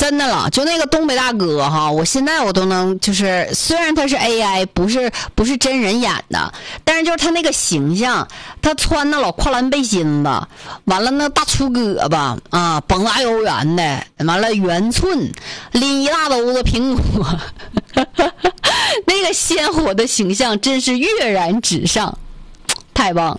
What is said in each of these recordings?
真的了，就那个东北大哥哈，我现在我都能，就是虽然他是 AI， 不是真人演的，但是就是他那个形象，他穿那老跨栏背心子，完了那大粗胳膊啊，膀大腰圆的，完了圆寸，拎一大兜子苹果，那个鲜活的形象真是跃然纸上，太棒。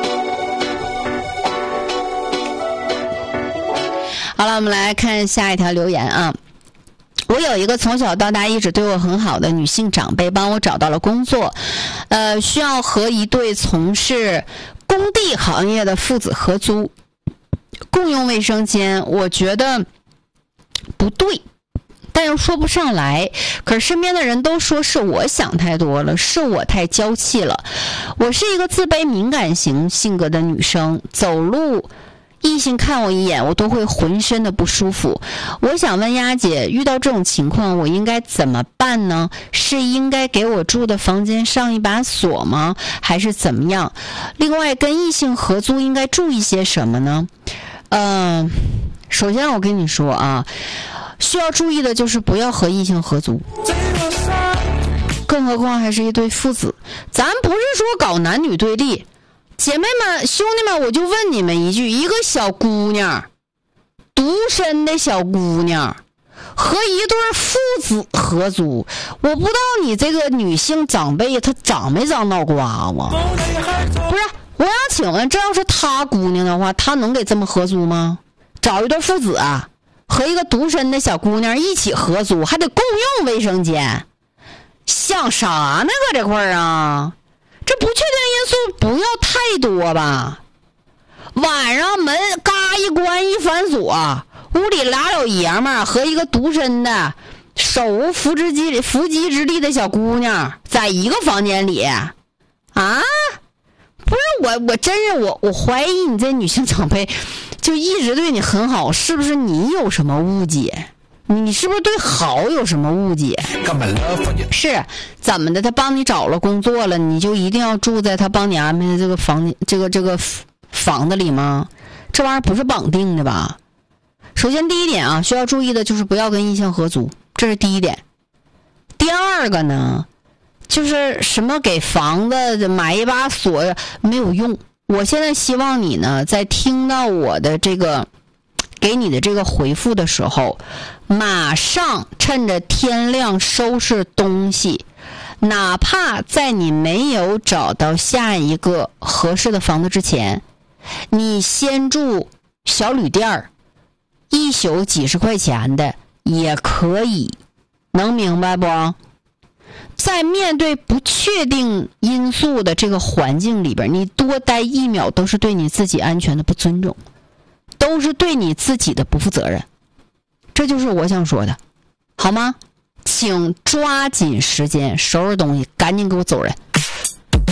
好了，我们来看下一条留言啊。我有一个从小到大一直对我很好的女性长辈，帮我找到了工作，需要和一对从事工地行业的父子合租，共用卫生间。我觉得不对，但又说不上来。可是身边的人都说是我想太多了，是我太娇气了。我是一个自卑敏感型性格的女生，走路异性看我一眼，我都会浑身的不舒服。我想问丫姐，遇到这种情况我应该怎么办呢？是应该给我住的房间上一把锁吗？还是怎么样？另外，跟异性合租应该注意些什么呢？首先我跟你说啊，需要注意的就是不要和异性合租，更何况还是一对父子。咱不是说搞男女对立，姐妹们兄弟们，我就问你们一句，一个小姑娘，独身的小姑娘和一对父子合租，我不知道你这个女性长辈她长没长脑瓜子？不是，我想请问，这要是她姑娘的话，她能给这么合租吗？找一对父子啊，和一个独身的小姑娘一起合租，还得共用卫生间，想啥呢？搁这块儿啊，这不确定因素不要太多吧。晚上门嘎一关一反锁，屋里俩老爷们儿和一个独身的手无缚鸡之力的小姑娘在一个房间里啊？不是，我真是我怀疑你这女性长辈就一直对你很好，是不是你有什么误解？你是不是对好有什么误解？是怎么的？他帮你找了工作了，你就一定要住在他帮你安排的这个房子里吗？这玩意儿不是绑定的吧？首先第一点啊，需要注意的就是不要跟异性合租，这是第一点。第二个呢，就是什么给房子买一把锁没有用。我现在希望你呢，在听到我的这个给你的这个回复的时候，马上趁着天亮收拾东西，哪怕在你没有找到下一个合适的房子之前，你先住小旅店一宿几十块钱的也可以，能明白不？在面对不确定因素的这个环境里边，你多待一秒都是对你自己安全的不尊重，都是对你自己的不负责任。这就是我想说的，好吗？请抓紧时间收拾东西，赶紧给我走人。